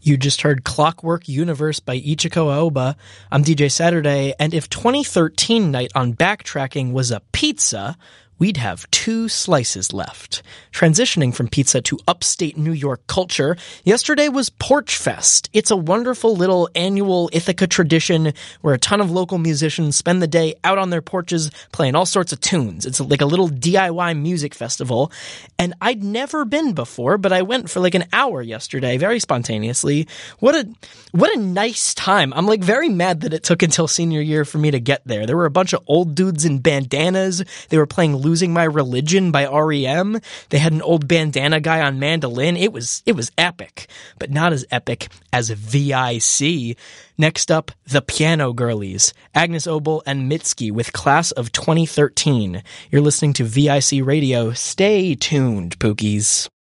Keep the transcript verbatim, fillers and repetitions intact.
You just heard Clockwork Universe by Ichiko Aoba. I'm D J Saturday, and if twenty thirteen Night on Backtracking was a pizza, we'd have two slices left. Transitioning from pizza to upstate New York culture, yesterday was Porch Fest. It's a wonderful little annual Ithaca tradition where a ton of local musicians spend the day out on their porches playing all sorts of tunes. It's like a little D I Y music festival, and I'd never been before, but I went for like an hour yesterday, very spontaneously. What a what a nice time. I'm like very mad that it took until senior year for me to get there. There were a bunch of old dudes in bandanas. They were playing Losing My Religion by R E M. They had an old bandana guy on mandolin. It was it was epic, but not as epic as V I C. Next up, the Piano Girlies, Agnes Obel and Mitski with Class of twenty thirteen. You're listening to V I C Radio. Stay tuned, Pookies.